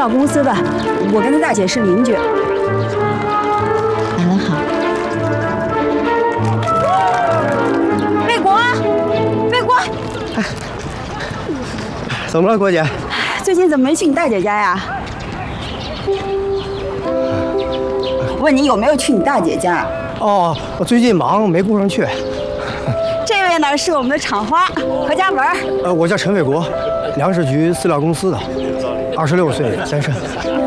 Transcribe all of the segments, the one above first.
料公司的，我跟他大姐是邻居。 晚上好。 魏国，魏国， 怎么了，郭姐？ 最近怎么没去你大姐家呀？问你有没有去你大姐家？ 哦，我最近忙没顾上去。 这位呢是我们的厂花何嘉文。 我叫陈卫国，粮食局饲料公司的，26岁，单身。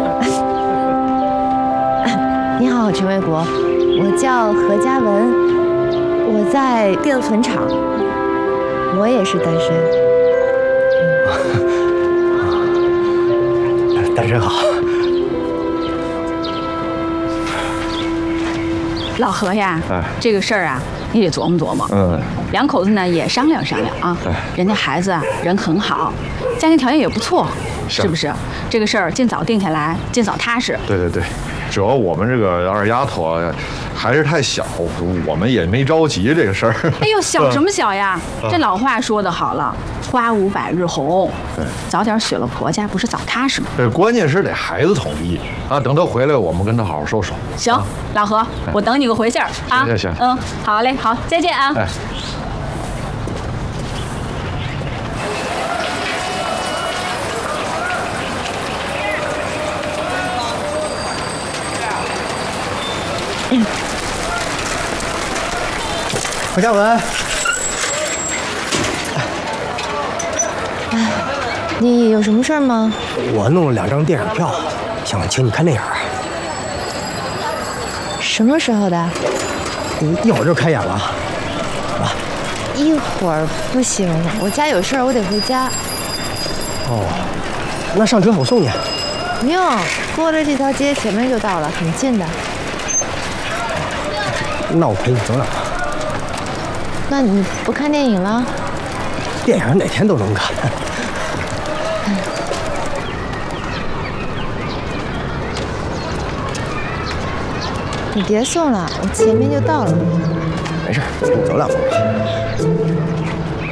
你好，陈卫国，我叫何嘉文，我在淀粉厂，我也是单身。 单身好。 老何呀，这个事儿啊，你得琢磨琢磨。两口子呢也商量商量啊。人家孩子啊人很好，家庭条件也不错，是不是？这个事儿尽早定下来，尽早踏实。 对对对，主要我们这个二丫头啊还是太小，我们也没着急这个事儿。 哎呦，小什么小呀？这老话说得好了，花无百日红。早点娶了婆家，不是早踏实吗？ 关键是得孩子同意啊。等他回来，我们跟他好好说说。 行，老何，我等你个回信儿啊。 行。 好嘞，好，再见啊。 何嘉文， 你有什么事儿吗？ 我弄了2张电影票，想请你看电影。 什么时候的？ 一会儿就开演了。 一会儿不行，我家有事儿，我得回家。 哦，那上车我送你。 不用，过了这条街前面就到了，很近的。 那我陪你走2趟。 那你不看电影了？ 电影哪天都能看。 你别送了，我前面就到了。 没事，陪你走2步。